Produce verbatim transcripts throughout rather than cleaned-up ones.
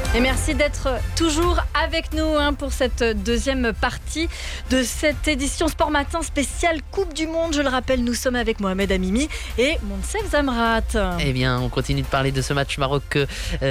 Et merci d'être toujours avec nous hein, pour cette deuxième partie de cette édition Sport Matin spéciale Coupe du Monde. Je le rappelle, nous sommes avec Mohamed Amimi et Monsef Zamrat. Eh bien, on continue de parler de ce match Maroc-Écosse,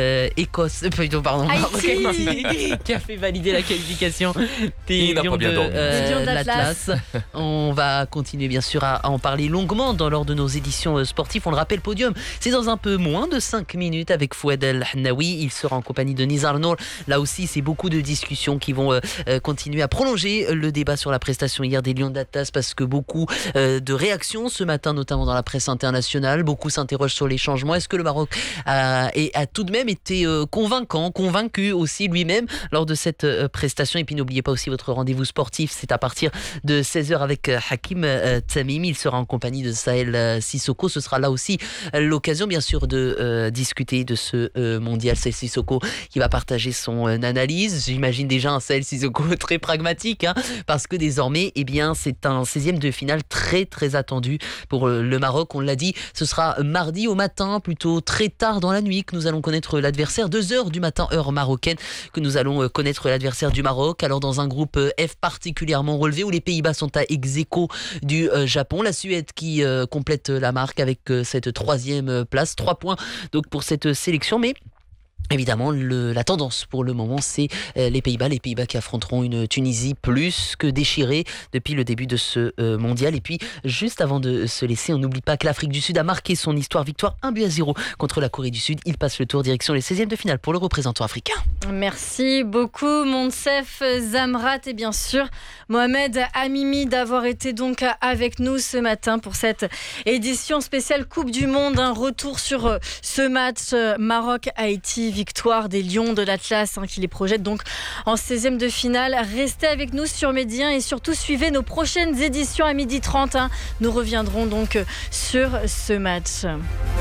euh, pardon, Maroc qui a fait valider la qualification des Lions de, euh, de l'Atlas. On va continuer bien sûr à, à en parler longuement dans, lors de nos éditions sportives. On le rappelle, podium, c'est dans un peu moins de cinq minutes avec Fouad El Hnaoui. Il sera en compagnie de Nizar Nour. Là aussi, c'est beaucoup de discussions qui vont euh, continuer à prolonger le débat sur la prestation hier des Lions d'Atlas parce que beaucoup euh, de réactions ce matin, notamment dans la presse internationale. Beaucoup s'interrogent sur les changements. Est-ce que le Maroc a, et a tout de même été euh, convaincant, convaincu aussi lui-même lors de cette euh, prestation? Et puis n'oubliez pas aussi votre rendez-vous sportif. C'est à partir de seize heures avec euh, Hakim euh, Tamim. Il sera en compagnie de Sahel euh, Sissoko. Ce sera là aussi euh, l'occasion, bien sûr, de euh, discuter de ce euh, mondial. Sahel Sissoko qui va partager son euh, analyse. J'imagine déjà un Sahel Sissoko très pragmatique, hein, parce que désormais, eh bien, c'est un seizième de finale très très attendu pour euh, le Maroc. On l'a dit, ce sera mardi au matin, plutôt très tard dans la nuit, que nous allons connaître l'adversaire. deux heures du matin, heure marocaine, que nous allons euh, connaître l'adversaire du Maroc. Alors dans un groupe euh, F particulièrement relevé, où les Pays-Bas sont à ex-aequo du euh, Japon. La Suède qui euh, complète la marque avec euh, cette troisième place. Trois points donc pour cette sélection, mais évidemment, le, la tendance pour le moment, c'est euh, les Pays-Bas. Les Pays-Bas qui affronteront une Tunisie plus que déchirée depuis le début de ce euh, mondial. Et puis, juste avant de se laisser, on n'oublie pas que l'Afrique du Sud a marqué son histoire. Victoire un but à zéro contre la Corée du Sud. Il passe le tour direction les seizièmes de finale pour le représentant africain. Merci beaucoup, Monsef Zamrat. Et bien sûr, Mohamed Amimi d'avoir été donc avec nous ce matin pour cette édition spéciale Coupe du Monde. Un retour sur ce match Maroc-Haïti. Victoire des Lions de l'Atlas hein, qui les projette donc en seizième de finale. Restez avec nous sur Medi un et surtout suivez nos prochaines éditions à midi trente. Hein. Nous reviendrons donc sur ce match.